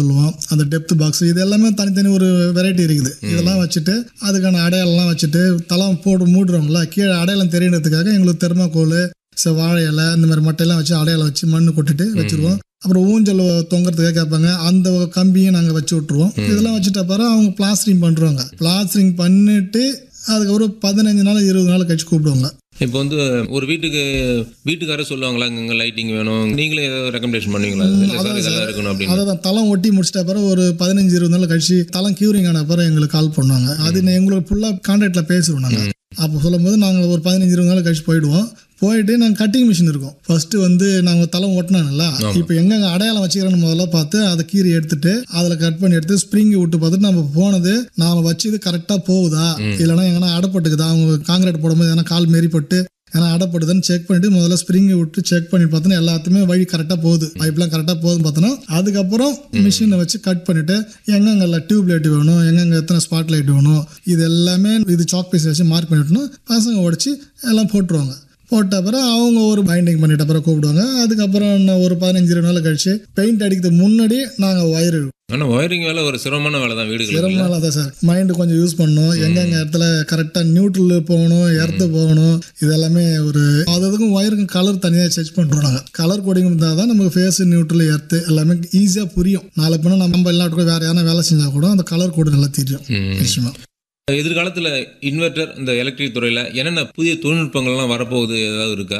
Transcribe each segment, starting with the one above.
சொல்லுவோம், அந்த depth box, இது எல்லாமே தனித்தனி ஒரு வெரைட்டி இருக்குது. இதெல்லாம் வச்சுட்டு அதுக்கான அடையாளம்லாம் வச்சுட்டு தளம் போட்டு மூடுறோம்ல, கீழே அடையாளம் தெரியறதுக்காக எங்களுக்கு தெர்மாக்கோல், வாழை இலை இந்த மாதிரி மட்டையெல்லாம் வச்சு அடையாளம் வச்சு மண்ணு கொட்டிட்டு வச்சிருவோம். அப்புறம் ஊஞ்சல் தொங்குறதுக்காக கேட்பாங்க, அந்த கம்பியும் நாங்கள் வச்சு விட்ருவோம். இதெல்லாம் வச்சுட்ட பிறகு அவங்க பிளாஸ்டரிங் பண்ணுறாங்க. பிளாஸ்டரிங் பண்ணிட்டு அதுக்கப்புறம் 15 நாள் 20 நாள் கழிச்சு கூப்பிடுவாங்க. இப்போ வந்து ஒரு வீட்டுக்காரர் சொல்லுவாங்களா, இங்கே லைட்டிங் வேணும், நீங்களே ஏதாவது ரெக்கமெண்டேஷன் பண்ணுவீங்களா? இதெல்லாம் இருக்கணும் அப்படின்னு. அதான் தளம் ஒட்டி முடிச்சிட்ட பிறகு ஒரு 15-20 நாள் கழிச்சு தளம் கியூரிங் ஆன பிறகு எங்களுக்கு கால் பண்ணுவாங்க. அது எங்களுக்கு ஃபுல்லாக கான்ட்ராக்டில் பேசுவோம் நாங்கள். அப்போ சொல்லும் போது நாங்கள் ஒரு 15-20 நாள் கழிச்சு போயிட்டு நாங்கள் கட்டிங் மிஷின் இருக்கும். ஃபர்ஸ்ட்டு வந்து நாங்கள் தளம் ஒட்டினாங்கல்ல, இப்போ எங்கெங்க அடையாளம் வச்சுக்கிறோன்னு முதல்ல பார்த்து அதை கீறி எடுத்துட்டு அதில் கட் பண்ணி எடுத்து ஸ்ப்ரிங்கி விட்டு பார்த்துட்டு நம்ம போனது நாம் வச்சு கரெக்டாக போகுதா இல்லைனா எங்கன்னா அடைப்பட்டுக்குதா, அவங்க காங்கிரீட் போடும்போது எதனா கால் மாரிப்பட்டு ஏன்னா அடைப்படுதுன்னு செக் பண்ணிட்டு முதல்ல ஸ்ப்ரிங்கை விட்டு செக் பண்ணி பார்த்தோன்னா எல்லாத்துமே வழி கரெக்டாக போகுது, பைப்லாம் கரெக்டாக போகுதுன்னு பார்த்தோன்னா அதுக்கப்புறம் மிஷினை வச்சு கட் பண்ணிட்டு எங்கெங்கெல்லாம் டியூப் லைட் வேணும், எங்கெங்கே எத்தனை ஸ்பாட் லைட் வேணும், இது எல்லாமே இது சாக் பீஸ் வச்சு மார்க் பண்ணிவிட்டோம்னா பசங்க உடச்சி எல்லாம் போட்டுருவாங்க. போட்ட அப்புறம் அவங்க ஒரு பைண்டிங் பண்ணிட்ட அப்புறம் கூப்பிடுவாங்க. அதுக்கப்புறம் ஒரு 15-20 நாள் கழிச்சு பெயிண்ட் அடிக்கிறதுக்கு முன்னாடி நாங்கள் ஒயர். ஆனால் ஒயரிங் வேலை ஒரு சிரமமான வேலை தான், வீடு சிரமமான வேலை தான் சார். மைண்டு கொஞ்சம் யூஸ் பண்ணணும், எங்கெங்க இடத்துல கரெக்டாக நியூட்ரல் போகணும், எர்த்து போகணும், இதெல்லாமே ஒரு அதுக்கும் ஒயருக்கும் கலர் தனியாக செக் பண்ணுறோம் நாங்கள். கலர் கோடிங் இருந்தால் தான் நமக்கு ஃபேஸ் நியூட்ரல் எர்த்து எல்லாமே ஈஸியாக புரியும். நாளை பின்னா நம்ம எல்லாத்துக்கும் வேறு யாரும் வேலை செஞ்சால் கூட அந்த கலர் கோடு நல்லா தெரியும் நிச்சயமாக. எதிர்காலத்தில் இன்வெர்டர் இந்த எலக்ட்ரிக் துறையில் என்னென்ன புதிய தொழில்நுட்பங்கள்லாம் வரப்போகுது ஏதாவது இருக்கா?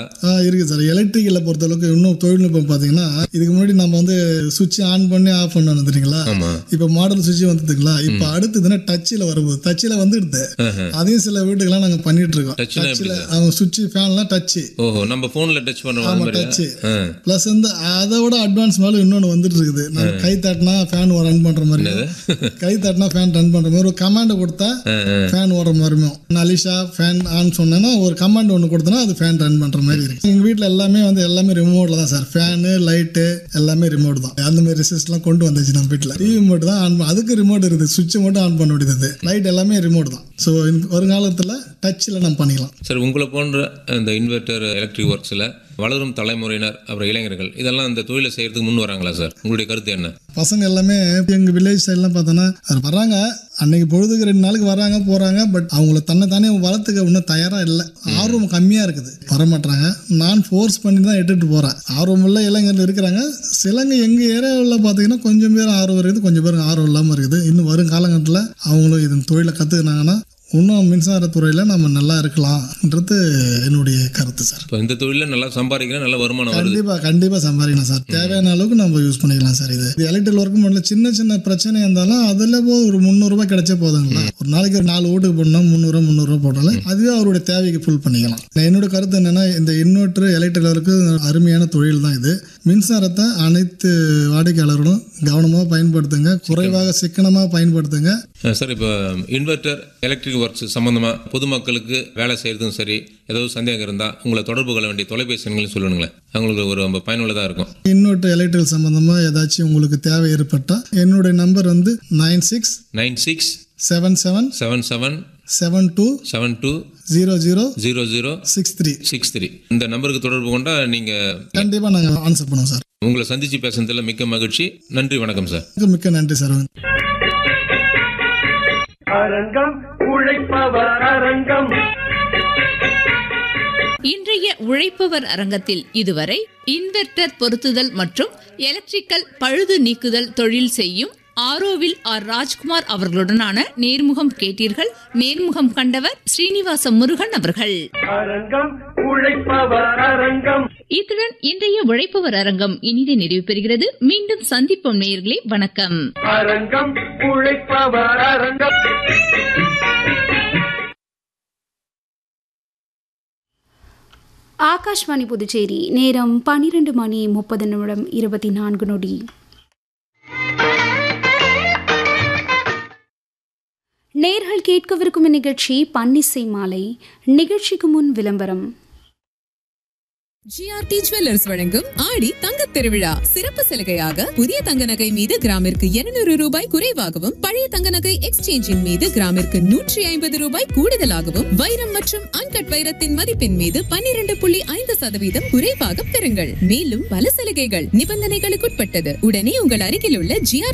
ஓஹோ, நம்ம ஃபோனில் டச் பண்ணுவோம் டச்சு. ப்ளஸ் வந்து அதை விட அட்வான்ஸ் மேலே இன்னொன்று வந்துட்டு இருக்குது. நம்ம கை தட்டினா ஃபேன் ரன் பண்ணுற மாதிரி, கை தட்டினா ஃபேன் ரன் பண்ணுற மாதிரி ஒரு கமாண்டை கொடுத்தா ஃபேன் ஓடுற மாதிரியும். அலிஷா ஃபேன் ஆன் சொன்னா ஒரு கமாண்ட் ஒன்று கொடுத்தனா அது ஃபேன் ரன் பண்ற மாதிரி இருக்கு. எங்க வீட்டில் எல்லாமே ரிமோட்ல தான் சார். ஃபேனு லைட்டு எல்லாமே ரிமோட் தான். அந்த மாதிரி ரெசிஸ்ட்லாம் கொண்டு வந்துச்சு நம்ம வீட்டில். டிவி ரிமோட் தான் ஆன், அதுக்கு ரிமோட் இருக்குது, சுவிட்ச் மட்டும் ஆன் பண்ண முடியாது. லைட் எல்லாமே ரிமோட் தான். ஸோ வருங்காலத்தில் டச்சில் நம்ம பண்ணிக்கலாம் சார். உங்களை போன்ற இந்த இன்வெர்டர் எலக்ட்ரிக் ஒர்க்ஸில் வளரும் தலைமுறையினர் அப்புறம் இளைஞர்கள் இதெல்லாம் இந்த தொழிலை செய்யறதுக்கு முன் வராங்களா சார்? உங்களுடைய கருத்து என்ன? பசங்க எல்லாமே எங்கள் வில்லேஜ் சைட்லாம் பார்த்தோன்னா வர்றாங்க, அன்னைக்கு பொழுதுக்கு 2 நாளுக்கு வராங்க போகிறாங்க. பட் அவங்கள தன்னை வளர்த்துக்க இன்னும் தயாராக இல்லை, ஆர்வம் கம்மியாக இருக்குது, வரமாட்டாங்க. நான் ஃபோர்ஸ் பண்ணி தான் இட்டுட்டு போகிறேன். ஆர்வம் உள்ள இளைஞர்கள் இருக்கிறாங்க. சிலங்க எங்கள் ஏரியாவில் பார்த்தீங்கன்னா கொஞ்சம் பேர் ஆர்வம் இருக்குது, கொஞ்சம் பேருக்கு ஆர்வம் இல்லாமல் இருக்குது. இன்னும் வரும் காலகட்டத்தில் அவங்களும் இதன் தொழிலை கற்றுக்கினாங்கன்னா இன்னும் மின்சாரத்துறையில் நம்ம நல்லா இருக்கலாம்ன்றது என்னுடைய கருத்து சார். இப்போ இந்த தொழிலில் நல்லா சம்பாதிக்கலாம், நல்ல வருமானம் கண்டிப்பாக சம்பாதிக்கலாம் சார். தேவையான அளவுக்கு நம்ம யூஸ் பண்ணிக்கலாம் சார். இது எலக்ட்ரிக்கல் ஒர்க்கு பண்ணல, சின்ன பிரச்சனை இருந்தாலும் அதில் ஒரு 300 ரூபாய் கிடைச்சா போதுங்களா. ஒரு நாளைக்கு ஒரு 4 வீட்டுக்கு போடணும், 300 ரூபா போட்டாலும் அதுவே அவருடைய தேவைக்கு ஃபுல் பண்ணிக்கலாம். என்னோட கருத்து என்னன்னா, இந்த இன்வெர்டர் எலக்ட்ரிக்கல் ஒர்க்கு அருமையான தொழில் தான் இது. மின்சாரத்தை அனைத்து வாடிக்கையாளர்களும் கவனமாக பயன்படுத்துங்க, குறைவாக சிக்கனமாக பயன்படுத்துங்க சார். இப்போ இன்வெர்டர் எலக்ட்ரிக் ஒர்க்ஸ் சம்பந்தமாக பொதுமக்களுக்கு வேலை செய்யறதும் சரி, ஏதாவது சந்தேகம் இருந்தால் உங்களை தொடர்பு கொள்ள வேண்டிய தொலைபேசி எண்கள் சொல்லுங்களேன், அவங்களுக்கு ஒரு ரொம்ப பயனுள்ளதாக இருக்கும். இன்வெர்டர் எலக்ட்ரிக்கல் சம்பந்தமாக ஏதாச்சும் உங்களுக்கு தேவை ஏற்பட்டால் என்னுடைய நம்பர் வந்து 9677720063. இந்த நம்பருக்கு தொடர்பு கொண்டா நீங்க கண்டிப்பா நாங்க ஆன்சர் பண்ணுவோம் சார். உங்களை சந்திச்சு பேசுனதுல மிக்க மகிழ்ச்சி. நன்றி, வணக்கம் சார். மிக்க நன்றி சார். அரங்கம் உழைப்பவர் அரங்கம். இன்றைய உழைப்பவர் அரங்கத்தில் இதுவரை இன்வெர்டர் பொருத்துதல் மற்றும் எலக்ட்ரிக்கல் பழுது நீக்குதல் தொழில் செய்யும் ஆரோவில் ஆர் ராஜ்குமார் அவர்களுடனான நேர்முகம் கேட்டீர்கள். நேர்முகம் கண்டவர் ஸ்ரீனிவாச முருகன் அவர்கள். அரங்கம் உழைப்பவர் அரங்கம். இத்துடன் இன்றைய உழைப்பவர் அரங்கம் இனிதே நிறைவு பெறுகிறது. மீண்டும் சந்திப்போம் நேயர்களே, வணக்கம். அரங்கம் உழைப்பவர் அரங்கம். ஆகாஷ்வாணி புதுச்சேரி. நேரம் 12:30 நேர்கள் கேட்கவிருக்கும் இந்நிகழ்ச்சி பன்னிசை மாலை. நிகழ்ச்சிக்கு முன் விளம்பரம். ஜிஆர்டி ஜுவல்லர்ஸ் வழங்கும் ஆடி தங்கத் திருவிழா சிறப்பு சலுகையாக புதிய தங்க நகை மீது கிராமிற்கு 200 ரூபாய் குறைவாகவும், பழைய தங்க நகை எக்ஸ்சேஞ்சின் மீது கிராமிற்கு 150 ரூபாய் கூடுதலாகவும், வைரம் மற்றும் அன்கட் வைரத்தின் மதிப்பின் மீது 12.5% குறைவாக பெறுங்கள். மேலும் பல சலுகைகள் நிபந்தனைகளுக்குட்பட்டது. உடனே உங்கள் அருகில் உள்ள ஜிஆர்